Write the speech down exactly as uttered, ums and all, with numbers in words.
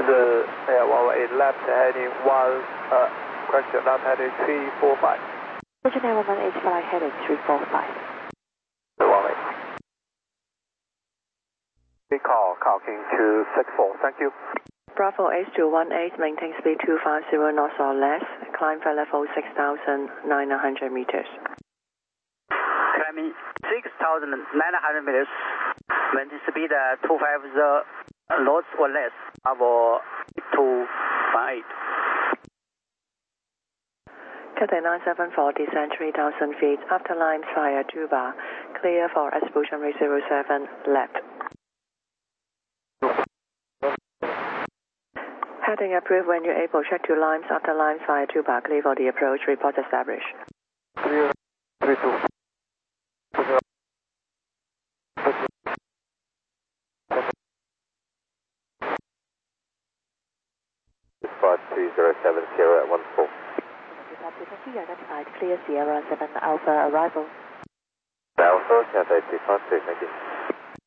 是呃one one eight left heading one呃 correction left heading three four five。 Virginia one one eight flight heading three four five。 one eight。Call call King two six four thank you。 Bravo H two one eight maintain speed two five zero knots or less, climb for level six thousand nine hundred meters. Climbing six thousand nine hundred meters, maintain speed uh, two five zero knots or less, Bravo two one eight. Cathay nine seven four, descend three thousand feet, after lines via Juba, clear for expulsion rate zero seven, left. Heading approved when you're able, check two lines, after lines via Juba, clear for the approach, report established. Clear, three two. Spot three zero seven Sierra at one four. Identified, clear Sierra seven Alpha arrival. Alpha, Cathay two five two, thank you.